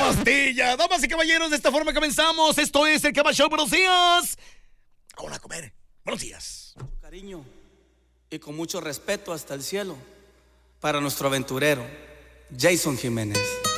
pastilla. Damas y caballeros, de esta forma comenzamos. Esto es el Chama Show. Buenos días. Ahora a comer. Buenos días. Con cariño y con mucho respeto hasta el cielo para nuestro aventurero, Jason Jiménez.